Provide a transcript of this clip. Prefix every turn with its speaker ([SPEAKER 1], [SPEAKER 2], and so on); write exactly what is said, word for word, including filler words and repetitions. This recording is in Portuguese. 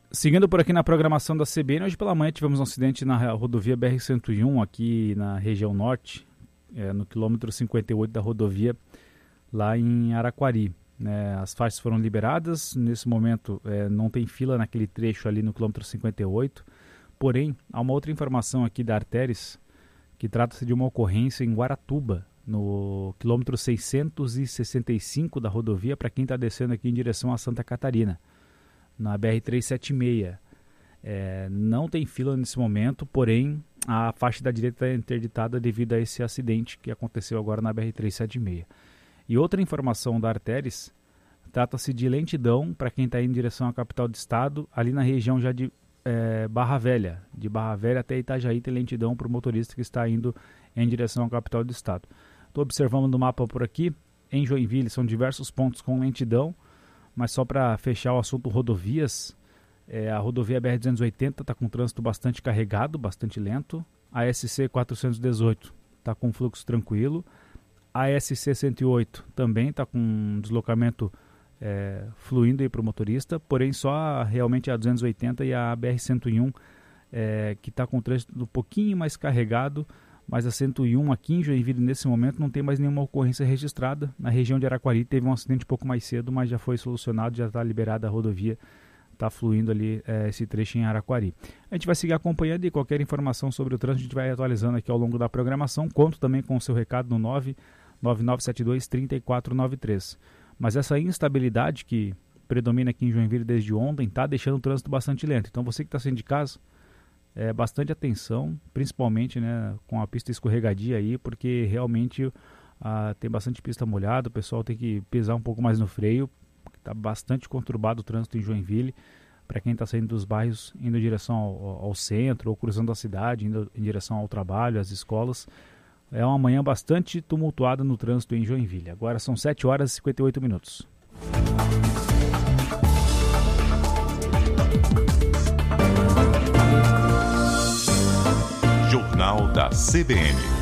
[SPEAKER 1] Seguindo por aqui na programação da C B N, hoje pela manhã tivemos um acidente na rodovia B R cento e um, aqui na região norte, é, no quilômetro cinquenta e oito da rodovia, lá em Araquari. É, as faixas foram liberadas, nesse momento é, não tem fila naquele trecho ali no quilômetro cinquenta e oito, porém, há uma outra informação aqui da Artéres, que trata-se de uma ocorrência em Guaratuba, no quilômetro seiscentos e sessenta e cinco da rodovia, para quem está descendo aqui em direção a Santa Catarina, na B R trezentos e setenta e seis. É, não tem fila nesse momento, porém a faixa da direita está interditada devido a esse acidente que aconteceu agora na B R trezentos e setenta e seis. E outra informação da Artéres, trata-se de lentidão para quem está indo em direção à capital do estado, ali na região já de é, Barra Velha. De Barra Velha até Itajaí tem lentidão para o motorista que está indo em direção à capital do estado. Estou observando no mapa por aqui, em Joinville são diversos pontos com lentidão, mas só para fechar o assunto rodovias, é, a rodovia B R duzentos e oitenta está com trânsito bastante carregado, bastante lento. A S C quatrocentos e dezoito está com fluxo tranquilo. A S C cento e oito também está com deslocamento é, fluindo para o motorista, porém só a, realmente a duzentos e oitenta e a B R cento e um é, que está com trânsito um pouquinho mais carregado, mas a cento e um aqui em Joinville nesse momento não tem mais nenhuma ocorrência registrada. Na região de Araquari teve um acidente um pouco mais cedo, mas já foi solucionado, já está liberada a rodovia, está fluindo ali é, esse trecho em Araquari. A gente vai seguir acompanhando e qualquer informação sobre o trânsito a gente vai atualizando aqui ao longo da programação. Conto também com o seu recado no nove nove nove sete dois três quatro nove três. Mas essa instabilidade que predomina aqui em Joinville desde ontem está deixando o trânsito bastante lento. Então você que está saindo de casa, É, bastante atenção, principalmente, né, com a pista escorregadia aí, porque realmente ah, tem bastante pista molhada, o pessoal tem que pisar um pouco mais no freio, está bastante conturbado o trânsito em Joinville, para quem está saindo dos bairros, indo em direção ao, ao centro, ou cruzando a cidade, indo em direção ao trabalho, às escolas. É uma manhã bastante tumultuada no trânsito em Joinville. Agora são sete horas e cinquenta e oito minutos.
[SPEAKER 2] Jornal da C B N.